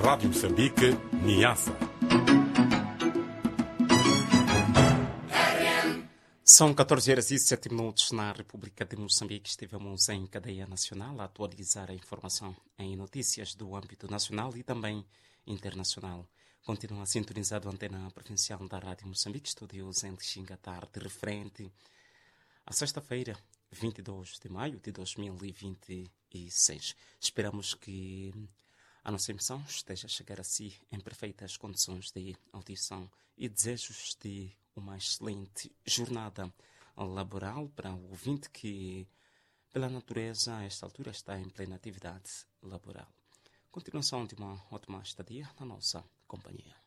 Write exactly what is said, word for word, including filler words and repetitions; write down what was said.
Rádio Moçambique, Niassa. São catorze horas e sete minutos na República de Moçambique. Estivemos em cadeia nacional a atualizar a informação em notícias do âmbito nacional e também internacional. Continua sintonizado a antena provincial da Rádio Moçambique, estúdios em Lixinga, tarde, referente a sexta-feira, vinte e dois de maio de dois mil e vinte e seis. Esperamos que a nossa emissão esteja a chegar a si em perfeitas condições de audição e desejos de uma excelente jornada laboral para o ouvinte que, pela natureza, a esta altura está em plena atividade laboral. Continuação de uma ótima estadia na nossa companhia.